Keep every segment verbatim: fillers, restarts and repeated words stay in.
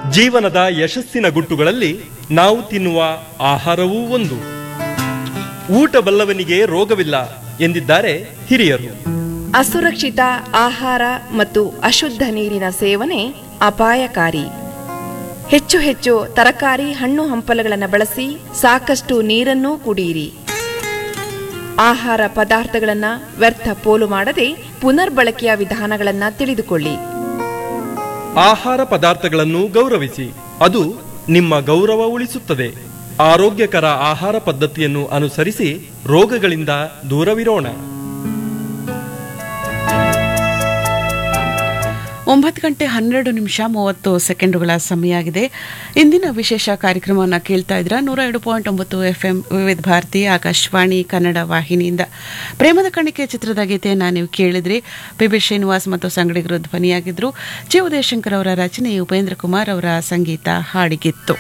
ಜೀವನದ ಯಶಸ್ಸಿನ ಗುಟ್ಟುಗಳಲ್ಲಿ ನಾವು ತಿನ್ನುವ ಆಹಾರವೂ ಒಂದು. ಊಟ ಬಲ್ಲವನಿಗೆ ರೋಗವಿಲ್ಲ ಎಂದಿದ್ದಾರೆ ಹಿರಿಯರು. ಅಸುರಕ್ಷಿತ ಆಹಾರ ಮತ್ತು ಅಶುದ್ಧ ನೀರಿನ ಸೇವನೆ ಅಪಾಯಕಾರಿ. ಹೆಚ್ಚು ಹೆಚ್ಚು ತರಕಾರಿ ಹಣ್ಣು ಹಂಪಲುಗಳನ್ನು ಬಳಸಿ ಸಾಕಷ್ಟು ನೀರನ್ನೂ ಕುಡಿಯಿರಿ. ಆಹಾರ ಪದಾರ್ಥಗಳನ್ನು ವ್ಯರ್ಥ ಪೋಲು ಮಾಡದೆ ಪುನರ್ಬಳಕೆಯ ವಿಧಾನಗಳನ್ನು ತಿಳಿದುಕೊಳ್ಳಿ. ಆಹಾರ ಪದಾರ್ಥಗಳನ್ನು ಗೌರವಿಸಿ, ಅದು ನಿಮ್ಮ ಗೌರವ ಉಳಿಸುತ್ತದೆ. ಆರೋಗ್ಯಕರ ಆಹಾರ ಪದ್ಧತಿಯನ್ನು ಅನುಸರಿಸಿ ರೋಗಗಳಿಂದ ದೂರವಿರೋಣ. ಒಂಬತ್ತು ಗಂಟೆ ಹನ್ನೆರಡು ನಿಮಿಷ ಮೂವತ್ತು ಸೆಕೆಂಡುಗಳ ಸಮಯ ಆಗಿದೆ. ಇಂದಿನ ವಿಶೇಷ ಕಾರ್ಯಕ್ರಮವನ್ನು ಕೇಳ್ತಾ ಇದ್ರ ನೂರ ಎರಡು ಪಾಯಿಂಟ್ ಒಂಬತ್ತು ಎಫ್ ಎಂ ವಿವಿಧ ಭಾರತಿ ಆಕಾಶವಾಣಿ ಕನ್ನಡ ವಾಹಿನಿಯಿಂದ. ಪ್ರೇಮದ ಕಣಿಕೆ ಚಿತ್ರದ ಗೀತೆಯನ್ನು ನೀವು ಕೇಳಿದ್ರಿ. ಪಿ ಬಿ ಶ್ರೀನಿವಾಸ್ ಮತ್ತು ಸಂಗಡಿಗರು ಧ್ವನಿಯಾಗಿದ್ರು. ಜಿ ಉದಯಶಂಕರ್ ಅವರ ರಚನೆ, ಉಪೇಂದ್ರ ಕುಮಾರ್ ಅವರ ಸಂಗೀತ ಹಾಡಿಗಿತ್ತು.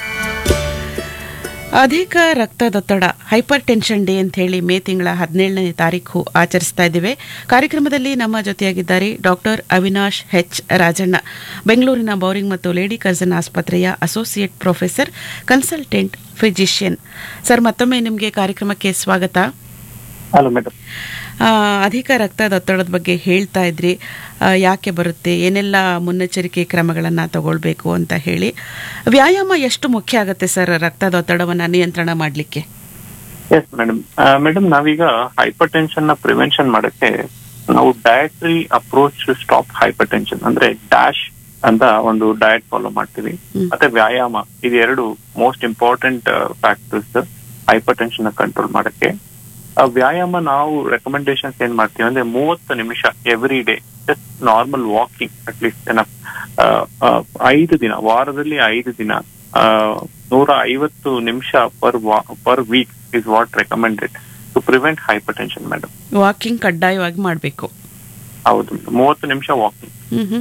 ಅಧಿಕ ರಕ್ತದೊತ್ತಡ, ಹೈಪರ್ ಟೆನ್ಷನ್ ಡೇ ಅಂತ ಹೇಳಿ ಮೇ ತಿಂಗಳ ಹದಿನೇಳನೇ ತಾರೀಕು ಆಚರಿಸ್ತಾ ಇದ್ದೇವೆ. ಕಾರ್ಯಕ್ರಮದಲ್ಲಿ ನಮ್ಮ ಜೊತೆಯಾಗಿದ್ದಾರೆ ಡಾಕ್ಟರ್ ಅವಿನಾಶ್ ಹೆಚ್ ರಾಜಣ್ಣ, ಬೆಂಗಳೂರಿನ ಬೌರಿಂಗ್ ಮತ್ತು ಲೇಡಿ ಕರ್ಜನ್ ಆಸ್ಪತ್ರೆಯ associate professor, consultant physician. Sir, ಮತ್ತೊಮ್ಮೆ ನಿಮಗೆ ಕಾರ್ಯಕ್ರಮಕ್ಕೆ ಸ್ವಾಗತ. Hello madam. ಅಧಿಕ ರಕ್ತದೊತ್ತಡದ ಬಗ್ಗೆ ಹೇಳ್ತಾ ಇದ್ರಿ, ಯಾಕೆ ಬರುತ್ತೆ, ಏನೆಲ್ಲ ಮುನ್ನೆಚ್ಚರಿಕೆ ಕ್ರಮಗಳನ್ನು ತಗೊಳ್ಬೇಕು ಅಂತ ಹೇಳಿ. ವ್ಯಾಯಾಮ ಎಷ್ಟು ಮುಖ್ಯ ಆಗುತ್ತೆ ಸರ್ ರಕ್ತದೊತ್ತಡವನ್ನು ನಿಯಂತ್ರಣ ಮಾಡಲಿಕ್ಕೆ? Yes madam. ಮೇಡಮ್, ನಾವೀಗ ಹೈಪರ್ ಟೆನ್ಷನ್ ನ ಪ್ರಿವೆನ್ಷನ್ ಮಾಡಕ್ಕೆ ನಾವು dietary approach to stop hyper tension ಅಂದ್ರೆ ಡ್ಯಾಶ್ ಅಂತ ಒಂದು ಡಯಟ್ ಫಾಲೋ ಮಾಡ್ತೀವಿ. ಮತ್ತೆ ವ್ಯಾಯಾಮ, ಇದೆರಡು most important factors hyper tension control ಮಾಡಕ್ಕೆ. ವ್ಯಾಯಾಮ ನಾವು ರೆಕಮೆಂಡೇಶನ್ಸ್ ಏನ್ ಮಾಡ್ತೀವಿ ಅಂದ್ರೆ ಮೂವತ್ತು ನಿಮಿಷ every day, just normal walking at least enough. ಐದು ದಿನ, ವಾರದಲ್ಲಿ ಐದು ದಿನ, ನೂರ ಐವತ್ತು ನಿಮಿಷ per per week is what recommended to prevent hyper tension madam. Walking ಕಡ್ಡಾಯವಾಗಿ ಮಾಡಬೇಕು. ಹೌದು, ಮೂವತ್ತು ನಿಮಿಷ ವಾಕಿಂಗ್.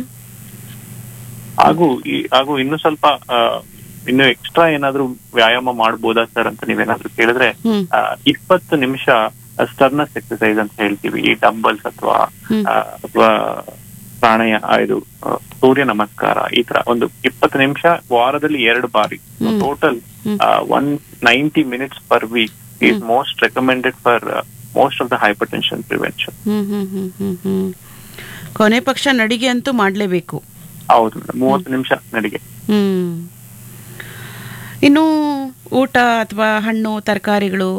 ಹಾಗೂ ಹಾಗೂ ಇನ್ನು ಸ್ವಲ್ಪ ಇನ್ನು ಎಕ್ಸ್ಟ್ರಾ ಏನಾದ್ರು ವ್ಯಾಯಾಮ ಮಾಡ್ಬೋದಾ ಸರ್ ಅಂತ ನೀವೇನಾದ್ರು ಕೇಳಿದ್ರೆ, ಇಪ್ಪತ್ತು ನಿಮಿಷ ಸ್ಟರ್ನಸ್ ಎಕ್ಸರ್ಸೈಸ್ ಅಂತ ಹೇಳ್ತೀವಿ, ಈ ಡಂಬಲ್ಸ್ ಅಥವಾ ಅಥವಾ ಪ್ರಾಣಾಯ ಇದು ಸೂರ್ಯ ನಮಸ್ಕಾರ, ಈ ತರ ಒಂದು ಇಪ್ಪತ್ತು ನಿಮಿಷ ವಾರದಲ್ಲಿ ಎರಡು ಬಾರಿ, total one ninety minutes per week is most recommended for most of the hyper tension prevention. ಕೊನೆ ಪಕ್ಷ ನಡಿಗೆ ಅಂತೂ ಮಾಡ್ಲೇಬೇಕು. ಹೌದು ಮೇಡಮ್, ಮೂವತ್ತು ನಿಮಿಷ ನಡಿಗೆ. ಹ್ಮ್ ಇನ್ನು ಊಟ ಅಥವಾ ಹಣ್ಣು ತರಕಾರಿಗಳು?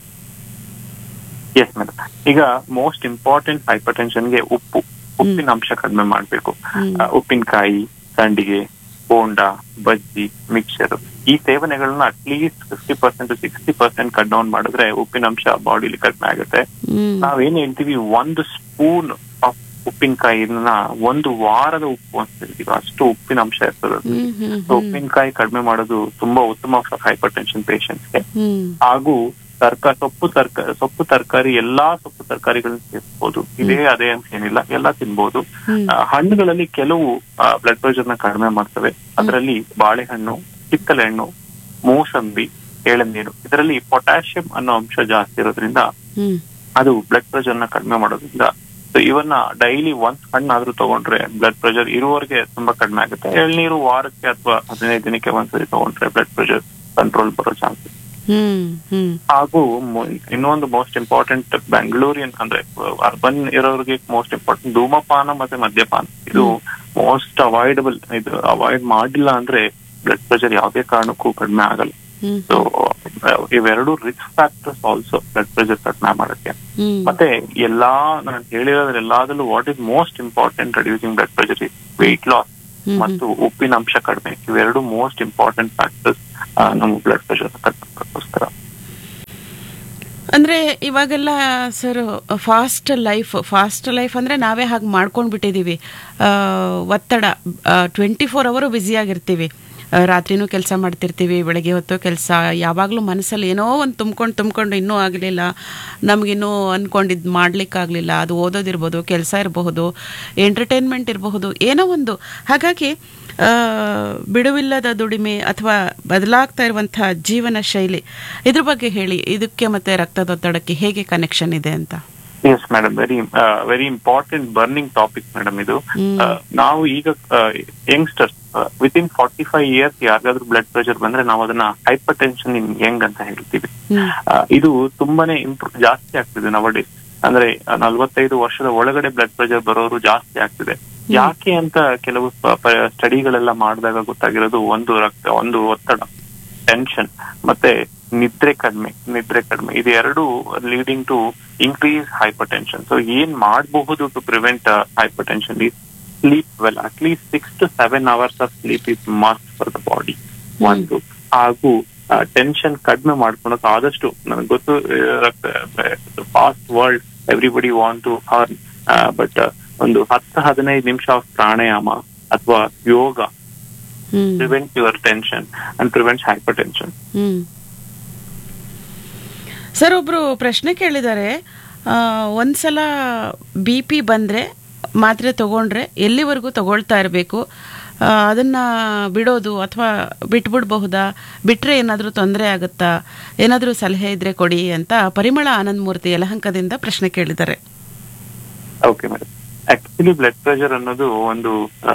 Yes madam. ಈಗ ಮೋಸ್ಟ್ ಇಂಪಾರ್ಟೆಂಟ್ ಹೈಪರ್ ಟೆನ್ಷನ್ಗೆ ಉಪ್ಪು, ಉಪ್ಪಿನ ಅಂಶ ಕಡಿಮೆ ಮಾಡ್ಬೇಕು. ಉಪ್ಪಿನಕಾಯಿ, ಸಂಡಿಗೆ, ಬೋಂಡ, ಬಜ್ಜಿ, ಮಿಕ್ಸರ್, ಈ ಸೇವನೆಗಳನ್ನ at least fifty percent to sixty percent cut down ಮಾಡಿದ್ರೆ ಉಪ್ಪಿನ ಅಂಶ ಬಾಡಿಲಿ ಕಡಿಮೆ ಆಗುತ್ತೆ. ನಾವೇನ್ ಹೇಳ್ತೀವಿ, ಒಂದು ಸ್ಪೂನ್ ಆಫ್ ಉಪ್ಪಿನಕಾಯಿನ ಒಂದು ವಾರದ ಉಪ್ಪು ಅಂತ ಹೇಳ್ತೀವಿ, ಅಷ್ಟು ಉಪ್ಪಿನ ಅಂಶ ಇರ್ತದೆ. ಉಪ್ಪಿನಕಾಯಿ ಕಡಿಮೆ ಮಾಡೋದು ತುಂಬಾ ಉತ್ತಮ ಹೈಪರ್ ಟೆನ್ಷನ್ ಪೇಷಂಟ್ಸ್ಗೆ. ಹಾಗೂ ತರಕಾರಿ, ಸೊಪ್ಪು ತರಕಾರಿ ಸೊಪ್ಪು ತರಕಾರಿ ಎಲ್ಲಾ ಸೊಪ್ಪು ತರಕಾರಿಗಳನ್ನ ಸೇರಿಸಬಹುದು. ಇದೇ ಅದೇ ಅಂತ ಏನಿಲ್ಲ, ಎಲ್ಲಾ ತಿನ್ಬಹುದು. ಹಣ್ಣುಗಳಲ್ಲಿ ಕೆಲವು ಬ್ಲಡ್ ಪ್ರೆಷರ್ ನ ಕಡಿಮೆ ಮಾಡ್ತವೆ. ಅದರಲ್ಲಿ ಬಾಳೆಹಣ್ಣು, ಕಿತ್ತಳೆ ಹಣ್ಣು, ಮೂಸಂಬಿ, ಎಳನೀರು, ಇದರಲ್ಲಿ ಪೊಟ್ಯಾಷಿಯಂ ಅನ್ನೋ ಅಂಶ ಜಾಸ್ತಿ ಇರೋದ್ರಿಂದ ಅದು ಬ್ಲಡ್ ಪ್ರೆಷರ್ ನ ಕಡಿಮೆ ಮಾಡೋದ್ರಿಂದ ಇವನ್ನ ಡೈಲಿ ಒಂದ್ ಹಣ್ಣಾದ್ರೂ ತಗೊಂಡ್ರೆ ಬ್ಲಡ್ ಪ್ರೆಷರ್ ಇರುವವರೆಗೆ ತುಂಬಾ ಕಡಿಮೆ ಆಗುತ್ತೆ. ಎಳ್ನೀರು ವಾರಕ್ಕೆ ಅಥವಾ ಹದಿನೈದು ದಿನಕ್ಕೆ ಒಂದ್ಸರಿ ತಗೊಂಡ್ರೆ ಬ್ಲಡ್ ಪ್ರೆಷರ್ ಕಂಟ್ರೋಲ್ ಬರೋ ಚಾನ್ಸಸ್. ಹಾಗೂ ಇನ್ನೊಂದು ಮೋಸ್ಟ್ ಇಂಪಾರ್ಟೆಂಟ್ ಬೆಂಗಳೂರಿಯನ್ ಅಂದ್ರೆ ಅರ್ಬನ್ ಇರೋರಿಗೆ ಮೋಸ್ಟ್ ಇಂಪಾರ್ಟೆಂಟ್ ಧೂಮಪಾನ ಮತ್ತೆ ಮದ್ಯಪಾನ. ಇದು ಮೋಸ್ಟ್ ಅವಾಯ್ಡಬಲ್. ಇದು ಅವಾಯ್ಡ್ ಮಾಡಿಲ್ಲ ಅಂದ್ರೆ ಬ್ಲಡ್ ಪ್ರೆಷರ್ ಯಾವುದೇ ಕಾರಣಕ್ಕೂ ಕಡಿಮೆ ಆಗಲ್ಲ. ಸೊ ಇವೆರಡು risk factors also blood pressure ಕಡಿಮೆ ಮಾಡಕ್ಕೆ. ಮತ್ತೆ ಎಲ್ಲಾ ನಾನು ಹೇಳಿರೋದ್ರ ಎಲ್ಲಾದ್ರಲ್ಲೂ what is most important reducing blood pressure is weight loss ಮತ್ತು ಉಪ್ಪಿನ ಅಂಶ ಕಡಿಮೆ. ಇವೆರಡು ಮೋಸ್ಟ್ ಇಂಪಾರ್ಟೆಂಟ್ ಫ್ಯಾಕ್ಟರ್ಸ್ ನಮ್ಮ ಬ್ಲಡ್ ಪ್ರೆಷರ್ ಕಡಿಮೆಗೋಸ್ಕರ. ಅಂದ್ರೆ ಇವಾಗೆಲ್ಲ sir fast life fast life ಅಂದ್ರೆ ನಾವೇ ಹಾಗೆ ಮಾಡ್ಕೊಂಡ್ ಬಿಟ್ಟಿದೀವಿ. ಒತ್ತಡ, ಟ್ವೆಂಟಿ ಫೋರ್ ಅವರು ಬ್ಯುಸಿ ಆಗಿರ್ತೀವಿ. ರಾತ್ರಿನೂ ಕೆಲಸ ಮಾಡ್ತಿರ್ತೀವಿ, ಬೆಳಗ್ಗೆ ಹೊತ್ತು ಕೆಲಸ, ಯಾವಾಗಲೂ ಮನಸ್ಸಲ್ಲಿ ಏನೋ ಒಂದು ತುಂಬ್ಕೊಂಡು ತುಂಬ್ಕೊಂಡು ಇನ್ನೂ ಆಗಲಿಲ್ಲ, ನಮಗಿನ್ನೂ ಅಂದ್ಕೊಂಡಿದ್ದು ಮಾಡಲಿಕ್ಕಾಗಲಿಲ್ಲ. ಅದು ಓದೋದಿರ್ಬೋದು, ಕೆಲಸ ಇರಬಹುದು, ಎಂಟರ್ಟೈನ್ಮೆಂಟ್ ಇರಬಹುದು, ಏನೋ ಒಂದು. ಹಾಗಾಗಿ ಬಿಡುವಿಲ್ಲದ ದುಡಿಮೆ ಅಥವಾ ಬದಲಾಗ್ತಾ ಇರುವಂಥ ಜೀವನ ಶೈಲಿ, ಇದ್ರ ಬಗ್ಗೆ ಹೇಳಿ. ಇದಕ್ಕೆ ಮತ್ತೆ ರಕ್ತದೊತ್ತಡಕ್ಕೆ ಹೇಗೆ ಕನೆಕ್ಷನ್ ಇದೆ ಅಂತ? Yes madam, very very important burning topic madam ಇದು. ಆ, ನಾವು ಈಗ youngsters with in forty five years ಯಾರಿಗಾದ್ರೂ ಬ್ಲಡ್ ಪ್ರೆಷರ್ ಬಂದ್ರೆ ನಾವು ಅದನ್ನ ಹೈಪರ್ ಟೆನ್ಷನ್ ಇನ್ ಯಂಗ್ ಅಂತ ಹೇಳ್ತೀವಿ. ಆ, ಇದು ತುಂಬಾನೇ ಇಂಪ್ರೂವ್ ಜಾಸ್ತಿ ಆಗ್ತಿದೆ ನವಡೇಸ್. ಅಂದ್ರೆ ನಲ್ವತ್ತೈದು ವರ್ಷದ ಒಳಗಡೆ ಬ್ಲಡ್ ಪ್ರೆಷರ್ ಬರೋರು ಜಾಸ್ತಿ ಆಗ್ತಿದೆ. ಯಾಕೆ ಅಂತ ಕೆಲವು ಸ್ಟಡಿಗಳೆಲ್ಲ ಮಾಡಿದಾಗ ಗೊತ್ತಾಗಿರೋದು, ಒಂದು ರಕ್ತ ಒಂದು ಒತ್ತಡ, ಟೆನ್ಷನ್, ಮತ್ತೆ ನಿದ್ರೆ ಕಡಿಮೆ ನಿದ್ರೆ ಕಡಿಮೆ ಇದು ಎರಡು leading to increase hyper tension. So ಏನ್ ಮಾಡಬಹುದು to prevent hyper tension is sleep well. At least six to seven hours of sleep is must for the body. ಒಂದು ಹಾಗೂ ಟೆನ್ಷನ್ ಕಡಿಮೆ ಮಾಡ್ಕೊಳಕ್ ಆದಷ್ಟು, ನನಗೆ ಗೊತ್ತು fast world everybody want to earn, but ಒಂದು ಹತ್ತು ಹದಿನೈದು ನಿಮಿಷ ಪ್ರಾಣಾಯಾಮ ಅಥವಾ ಯೋಗ prevent your tension and prevents hyper tension. Sir, ಒಬ್ರು ಪ್ರಶ್ನೆ ಕೇಳಿದ್ದಾರೆ, ಒಂದ್ಸಲ ಬಿ ಪಿ ಬಂದ್ರೆ ಮಾತ್ರೆ ತಗೊಂಡ್ರೆ ಎಲ್ಲಿವರೆಗೂ ತಗೊಳ್ತಾ ಇರಬೇಕು, ಅದನ್ನ ಬಿಡೋದು ಅಥವಾ ಬಿಟ್ಬಿಡ್ಬಹುದಾ, ಬಿಟ್ರೆ ಏನಾದರೂ ತೊಂದರೆ ಆಗುತ್ತಾ, ಏನಾದರೂ ಸಲಹೆ ಇದ್ರೆ ಕೊಡಿ ಅಂತ ಪರಿಮಳ ಆನಂದ್ ಮೂರ್ತಿ ಯಲಹಂಕದಿಂದ ಪ್ರಶ್ನೆ ಕೇಳಿದ್ದಾರೆ. Okay madam, actually blood pressure ಅನ್ನೋದು ಒಂದು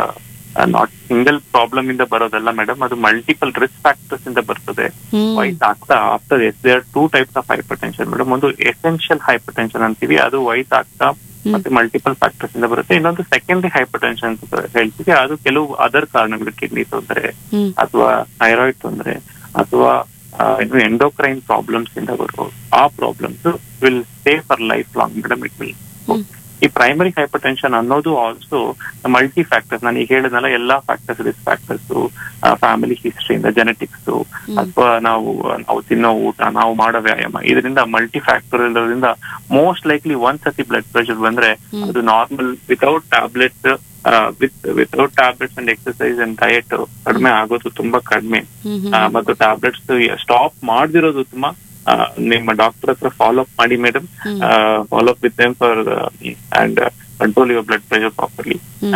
ನಾಟ್ ಸಿಂಗಲ್ ಪ್ರಾಬ್ಲಮ್ ಇಂದ ಬರೋದಲ್ಲ ಮೇಡಮ್, ಅದು ಮಲ್ಟಿಪಲ್ ರಿಸ್ಕ್ ಫ್ಯಾಕ್ಟರ್ಸ್ ಇಂದ ಬರ್ತದೆ. ವಯಸ್ಸು ಆಗ್ತಾ ಆಗ್ತದೆ. There two types of hyper tension madam. ಒಂದು ಎಸೆನ್ಷಿಯಲ್ ಹೈಪರ್ ಟೆನ್ಷನ್ ಅಂತೀವಿ, ಅದು ವಯಸ್ಸು ಆಗ್ತಾ ಮತ್ತೆ ಮಲ್ಟಿಪಲ್ ಫ್ಯಾಕ್ಟರ್ಸ್ ಇಂದ ಬರುತ್ತೆ. ಇನ್ನೊಂದು ಸೆಕೆಂಡರಿ ಹೈಪರ್ ಟೆನ್ಷನ್ ಅಂತ ಹೇಳ್ತೀವಿ, ಅದು ಕೆಲವು ಅದರ್ ಕಾರಣಗಳು, ಕಿಡ್ನಿ ತೊಂದರೆ ಅಥವಾ ಥೈರಾಯ್ಡ್ ತೊಂದರೆ ಅಥವಾ ಇನ್ನು ಎಂಡೋಕ್ರೈನ್ ಪ್ರಾಬ್ಲಮ್ಸ್ ಇಂದ ಬರೋ ಆ problems will stay for life long madam. It will. ಈ ಪ್ರೈಮರಿ ಹೈಪರ್ ಟೆನ್ಷನ್ ಅನ್ನೋದು ಆಲ್ಸೋ ಮಲ್ಟಿ ಫ್ಯಾಕ್ಟರ್ಸ್. ನಾನು ಈಗ ಹೇಳಿದ್ನಲ್ಲ, ಎಲ್ಲಾ factors, risk factors, family ಹಿಸ್ಟ್ರಿಯಿಂದ, genetics ಅಥವಾ ನಾವು ನಾವು ತಿನ್ನೋ ಊಟ, ನಾವು ಮಾಡೋ ವ್ಯಾಯಾಮ, ಇದರಿಂದ ಮಲ್ಟಿ ಫ್ಯಾಕ್ಟರ್ ಇರೋದ್ರಿಂದ ಮೋಸ್ಟ್ ಲೈಕ್ಲಿ ಒಂದ್ ಸತಿ ಬ್ಲಡ್ ಪ್ರೆಷರ್ ಬಂದ್ರೆ ಅದು normal without tablets with without tablets and exercise and diet ಕಡಿಮೆ ಆಗೋದು ತುಂಬಾ ಕಡಿಮೆ. ಮತ್ತು ಟ್ಯಾಬ್ಲೆಟ್ಸ್ ಸ್ಟಾಪ್ ಮಾಡದಿರೋದು ತುಂಬಾ. ನಿಮ್ಮ ಡಾಕ್ಟರ್ ಹತ್ರ ಫಾಲೋ ಅಪ್ ಮಾಡಿ madam, follow up with them for and control your blood pressure properly.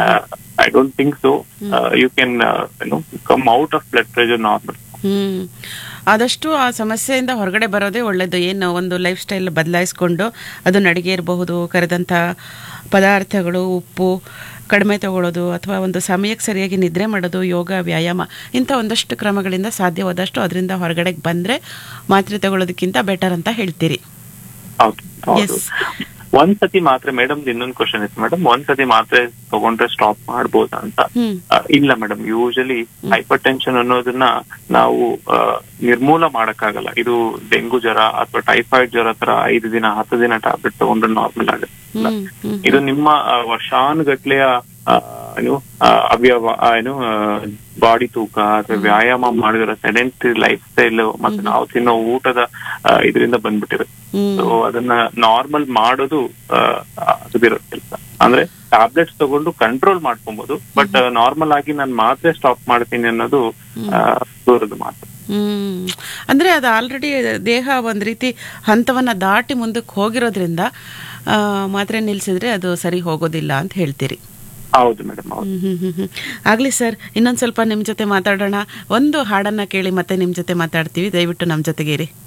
I don't think so you can know come out of blood pressure normal. ಹ್ಮ್ ಆದಷ್ಟು ಆ ಸಮಸ್ಯೆಯಿಂದ ಹೊರಗಡೆ ಬರೋದೇ ಒಳ್ಳೇದು. ಏನು ಒಂದು ಲೈಫ್ ಸ್ಟೈಲ್ ಬದಲಾಯಿಸ್ಕೊಂಡು, ಅದು ಅಡುಗೆ ಇರಬಹುದು, ಕರೆದಂಥ ಪದಾರ್ಥಗಳು, ಉಪ್ಪು ಕಡಿಮೆ ತಗೊಳ್ಳೋದು, ಅಥವಾ ಒಂದು ಸಮಯಕ್ಕೆ ಸರಿಯಾಗಿ ನಿದ್ರೆ ಮಾಡೋದು, ಯೋಗ, ವ್ಯಾಯಾಮ, ಇಂಥ ಒಂದಷ್ಟು ಕ್ರಮಗಳಿಂದ ಸಾಧ್ಯವಾದಷ್ಟು ಅದರಿಂದ ಹೊರಗಡೆಗೆ ಬಂದರೆ ಮಾತ್ರೆ ತಗೊಳ್ಳೋದಕ್ಕಿಂತ ಬೆಟರ್ ಅಂತ ಹೇಳ್ತೀರಿ. ಹೌದು. ಒಂದ್ಸತಿ ಮಾತ್ರೆ ಮೇಡಮ್, ಇನ್ನೊಂದು ಕ್ವಶನ್ ಇತ್ತು ಮೇಡಮ್, ಒಂದ್ಸತಿ ಮಾತ್ರೆ ತಗೊಂಡ್ರೆ ಸ್ಟಾಪ್ ಮಾಡ್ಬೋದಾ ಅಂತ. ಇಲ್ಲ ಮೇಡಮ್, ಯೂಶಲಿ ಹೈಪರ್ ಟೆನ್ಷನ್ ಅನ್ನೋದನ್ನ ನಾವು ನಿರ್ಮೂಲ ಮಾಡಕ್ಕಾಗಲ್ಲ. ಇದು ಡೆಂಗು ಜ್ವರ ಅಥವಾ ಟೈಫಾಯ್ಡ್ ಜ್ವರ ತರ ಐದು ದಿನ ಹತ್ತು ದಿನ ಟ್ಯಾಬ್ಲೆಟ್ ತಗೊಂಡ್ರೆ ನಾರ್ಮಲ್ ಆಗುತ್ತೆ. ಇದು ನಿಮ್ಮ ವರ್ಷಾನುಗಟ್ಲೆಯ ಏನು ಅವ್ಯವ ಏನು ಬಾಡಿ ತೂಕ ಅಥವಾ ವ್ಯಾಯಾಮ ಮಾಡಿರೋ ಸೆಡೆಂಟರಿ ಲೈಫ್ ಸ್ಟೈಲ್ ಮತ್ತೆ ನಾವು ತಿನ್ನೋ ಊಟದ ಇದರಿಂದ ಬಂದ್ಬಿಟ್ಟಿರುತ್ತೆ. ಸೊ ಅದನ್ನ ನಾರ್ಮಲ್ ಮಾಡೋದು ಅದಿರೋ ಕೆಲಸ. ಅಂದ್ರೆ ಟ್ಯಾಬ್ಲೆಟ್ಸ್ ತಗೊಂಡು ಕಂಟ್ರೋಲ್ ಮಾಡ್ಕೊಬಹುದು, ಬಟ್ ನಾರ್ಮಲ್ ಆಗಿ ನಾನು ಮಾತ್ರೆ ಸ್ಟಾಪ್ ಮಾಡ್ತೀನಿ ಅನ್ನೋದು ದೂರದ ಮಾತು. ಹ್ಮ್ ಅಂದ್ರೆ ಅದು ಆಲ್ರೆಡಿ ದೇಹ ಒಂದ್ ರೀತಿ ಹಂತವನ್ನ ದಾಟಿ ಮುಂದಕ್ಕೆ ಹೋಗಿರೋದ್ರಿಂದ ಮಾತ್ರೆ ನಿಲ್ಸಿದ್ರೆ ಅದು ಸರಿ ಹೋಗೋದಿಲ್ಲ ಅಂತ ಹೇಳ್ತೀರಿ. ಹೌದು ಮೇಡಮ್. ಆಗ್ಲಿ ಸರ್, ಇನ್ನೊಂದ್ ಸ್ವಲ್ಪ ನಿಮ್ ಜೊತೆ ಮಾತಾಡೋಣ. ಒಂದು ಹಾಡನ್ನ ಕೇಳಿ ಮತ್ತೆ ನಿಮ್ ಜೊತೆ ಮಾತಾಡ್ತೀವಿ. ದಯವಿಟ್ಟು ನಮ್ ಜೊತೆಗೇರಿ.